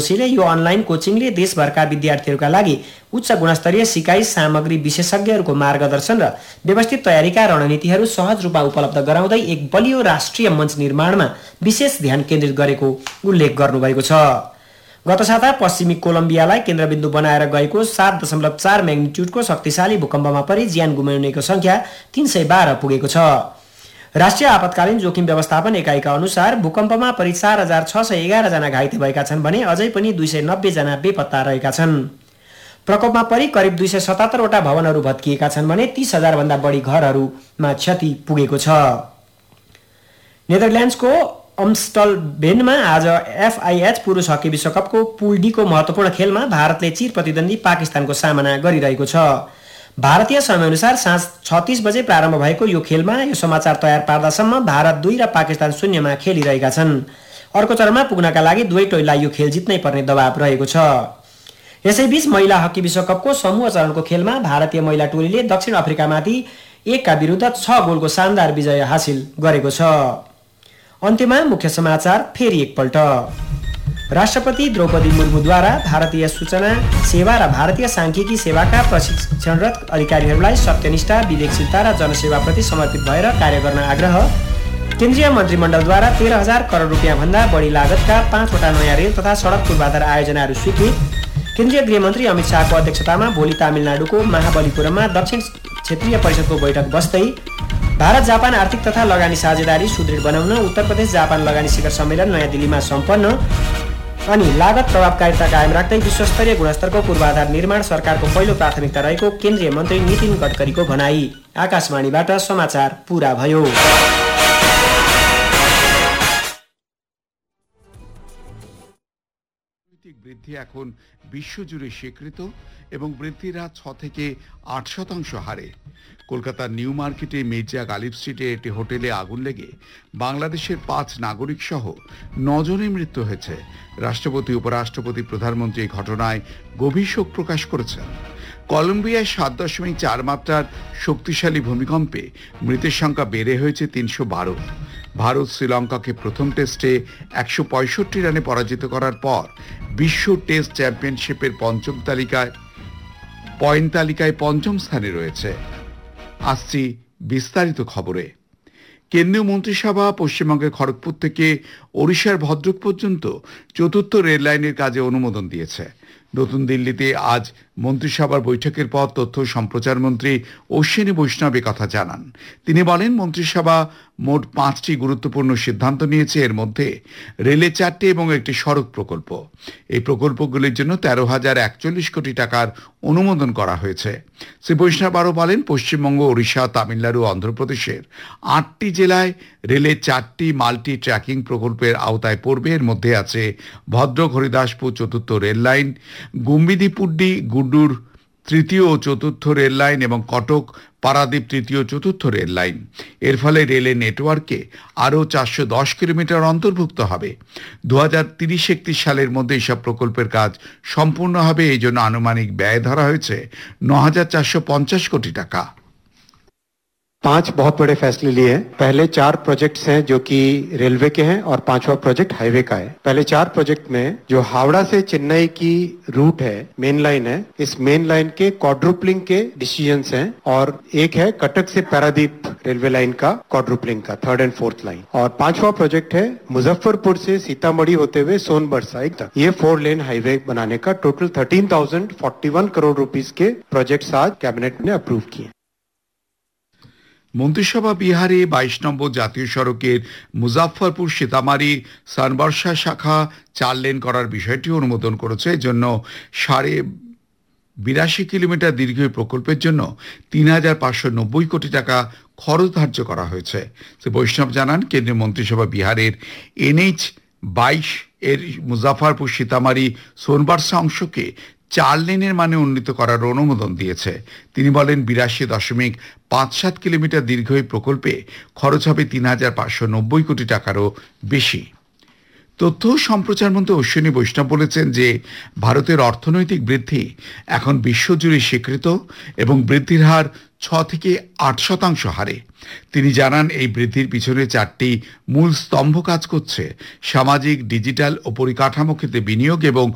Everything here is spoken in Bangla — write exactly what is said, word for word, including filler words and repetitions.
यो अनलाइन कोचिङले देशभरका विद्यार्थीहरूका लागि उच्च गुणस्तरीय सिकाइ सामग्री, विशेषज्ञहरूको मार्गदर्शन र व्यवस्थित तयारीका रणनीतिहरू सहज रूपमा उपलब्ध गराउँदै एक बलियो राष्ट्रिय मञ्च निर्माणमा विशेष ध्यान केन्द्रित गरेको उल्लेख गर्नुभएको छ। गत साता पश्चिमी कोलम्बियालाई केन्द्रबिन्दु बनाएर गएको सात दशमलव चार म्याग्निट्युडको शक्तिशाली भूकम्पमा परि ज्यान गुमाउनेको संख्या तीन सय बाह्र पुगेको छ। राष्ट्रिय आपतकालीन जोखिम व्यवस्थापन एकाइका अनुसार भूकम्पमा परि चार हजार छ सय एघार जना घाइते भएका छन् भने अझै पनि दुई सय नब्बे जना बेपत्ता रहेका छन्। प्रकोपमा परि करिब दुई सय सतहत्तरवटा भवनहरू भत्किएका छन् भने तीस हजार भन्दा बढी घरहरूमा क्षति पुगेको छ। नेदरल्यान्ड्सको अम्स्टलभेनमा आज एफआइएच पुरुष हकी विश्वकपको पुल डी को महत्वपूर्ण खेलमा भारतले चिर प्रतिद्वन्दी पाकिस्तानको सामना गरिरहेको छ। भारतीय समयअनुसार साँझ छत्तीस बजे प्रारम्भ भएको यो खेलमा यो समाचार तयार पार्दासम्म भारत दुई र पाकिस्तान शून्यमा खेलिरहेका छन्। अर्को चरणमा पुग्नका लागि दुवै टोलीलाई यो खेल जित्नै पर्ने दबाव रहेको छ। यसैबीच महिला हकी विश्वकपको समूह चरणको खेलमा भारतीय महिला टोलीले दक्षिण अफ्रिकामाथि एकका विरुद्ध छ गोलको शानदार विजय हासिल गरेको छ। अन्त्यमा मुख्य समाचार फेरि एकपल्ट। राष्ट्रपति द्रौपदी मुर्मुद्वारा भारतीय सूचना सेवा र भारतीय सांख्यिकी सेवाका प्रशिक्षणरत अधिकारीहरूलाई सत्यनिष्ठा, विवेकशीलता र जनसेवाप्रति समर्पित भएर कार्य गर्न आग्रह। केन्द्रीय मन्त्रीमण्डलद्वारा तेह्र हजार करोड रुपियाँ भन्दा बढी लागतका पाँचवटा नयाँ रेल तथा सडक पूर्वाधार आयोजनाहरू स्वीकृत। केन्द्रीय गृहमन्त्री अमित शाहको अध्यक्षतामा भोलि तमिलनाडुको महाबलिपुरममा दक्षिण क्षेत्रीय परिषदको बैठक बस्दै। भारत जापान आर्थिक तथा लगानी साझेदारी सुदृढ बनाउन उत्तर प्रदेश जापान लगानी शिखर सम्मेलन नयाँ दिल्लीमा सम्पन्न। अनि लागत प्रभावकारिता कायम राख्दै विश्वस्तरीय गुणस्तरको पूर्वाधार निर्माण सरकारको पहिलो प्राथमिकता रहेको केन्द्रीय मन्त्री नितिन गडकरीको भनाई। आकाशवाणीबाट समाचार पूरा भयो। বৃদ্ধি এখন বিশ্বজুড়ে স্বীকৃত এবং বৃদ্ধির হার ছ থেকে আট শতাংশ হারে। কলকাতার নিউ মার্কেটে মির্জা গালিব স্ট্রিটে একটি হোটেলে আগুন লেগে বাংলাদেশের পাঁচ নাগরিক সহ নজনের মৃত্যু হয়েছে। রাষ্ট্রপতি, উপরাষ্ট্রপতি, প্রধানমন্ত্রী এই ঘটনায় গভীর শোক প্রকাশ করেছেন। কলম্বিয়ায় সাত দশমিক চার মাত্রার শক্তিশালী ভূমিকম্পে মৃতের সংখ্যা বেড়ে হয়েছে তিনশো বারো। ভারত শ্রীলঙ্কাকে প্রথম টেস্টে একশো পঁয়ষট্টি রানে পরাজিত করার পর বিশ্ব টেস্ট চ্যাম্পিয়নশিপের পঞ্চম তালিকায় পয়েন্ট তালিকায় পঞ্চম স্থানে রয়েছে। আসছি বিস্তারিত খবরে। কেন্দ্রীয় মন্ত্রিসভা পশ্চিমবঙ্গের খড়গপুর থেকে ওড়িশার ভদ্রক পর্যন্ত চতুর্থ রেল লাইনের কাজে অনুমোদন দিয়েছে। নতুন দিল্লিতে আজ মন্ত্রিসভার বৈঠকের পর তথ্য সম্প্রচার মন্ত্রী অশ্বিনী বৈষ্ণব কথা জানান। তিনি বলেন, মন্ত্রিসভা মোট পাঁচটি গুরুত্বপূর্ণ সিদ্ধান্ত নিয়েছে। এর মধ্যে রেলে চারটি এবং একটি সড়ক প্রকল্প। এই প্রকল্পগুলির জন্য তেরো হাজার একচল্লিশ কোটি টাকার অনুমোদন করা হয়েছে। শ্রী বৈষ্ণব আরও বলেন, পশ্চিমবঙ্গ, ওড়িশা, তামিলনাড়ু, অন্ধ্রপ্রদেশের আটটি জেলায় রেলের চারটি মাল্টি ট্র্যাকিং প্রকল্পের আওতায় পড়বে। এর মধ্যে আছে ভদ্রক হরিদাসপুর চতুর্থ রেল লাইন, গুম্বিদিপুড্ডি গুড্ডুর তৃতীয় ও চতুর্থ রেল লাইন এবং কটক পারাদ্বীপ তৃতীয় চতুর্থ রেল লাইন। এর ফলে রেলের নেটওয়ার্কে আরও চারশো দশ কিলোমিটার অন্তর্ভুক্ত হবে। দু হাজার তিরিশ একত্রিশ সালের মধ্যে এইসব প্রকল্পের কাজ সম্পূর্ণ হবে। এই জন্য আনুমানিক ব্যয় ধরা হয়েছে ন হাজার চারশো পঞ্চাশ কোটি টাকা। पांच बहुत बड़े फैसले लिए हैं। पहले चार प्रोजेक्ट्स हैं जो कि रेलवे के हैं और पांचवा प्रोजेक्ट हाईवे का है। पहले चार प्रोजेक्ट में जो हावड़ा से चेन्नई की रूट है, मेन लाइन है, इस मेन लाइन के क्वाड्रुपलिंग के डिसीजंस हैं और एक है कटक से पारादीप रेलवे लाइन का क्वाड्रुपलिंग का थर्ड एंड फोर्थ लाइन। और पांचवा प्रोजेक्ट है मुजफ्फरपुर से सीतामढ़ी होते हुए सोनभर साइड तक ये फोर लेन हाईवे बनाने का। Total thirteen thousand forty one crore rupees के प्रोजेक्ट्स आज कैबिनेट ने अप्रूव किए। মন্ত্রিসভা বিহারে বাইশ নম্বর জাতীয় সড়কের মুজাফফরপুর সীতামারি সানবর্ষা শাখা চার লেন করার বিষয়টি অনুমোদন করেছে। এজন্য সাড়ে বিরাশি কিলোমিটার দীর্ঘ প্রকল্পের জন্য তিন হাজার পাঁচশো নব্বই কোটি টাকা খরচ ধার্য করা হয়েছে। শ্রী বৈষ্ণব জানান, কেন্দ্রীয় মন্ত্রিসভা বিহারের এনএইচ বাইশ এর মুজাফফরপুর সীতামারি সোনবার্ষা অংশকে চার লেনের মানে উন্নীত করার অনুমোদন দিয়েছে। তিনি বলেন, বিরাশি দশমিক পাঁচ সাত কিলোমিটার দীর্ঘ এই প্রকল্পে খরচ হবে তিন হাজার পাঁচশো নব্বই কোটি টাকারও বেশি। তথ্য ও সম্প্রচার মন্ত্রী অশ্বিনী বৈষ্ণব বলেছেন যে ভারতের অর্থনৈতিক বৃদ্ধি এখন বিশ্বজুড়ে স্বীকৃত এবং বৃদ্ধির হার ছ থেকে আট শতাংশ হারে। তিনি জানান, এই বৃদ্ধির পিছনে চারটি মূল স্তম্ভ কাজ করছে: সামাজিক, ডিজিটাল ও পরিকাঠামো ক্ষেত্রে বিনিয়োগ এবং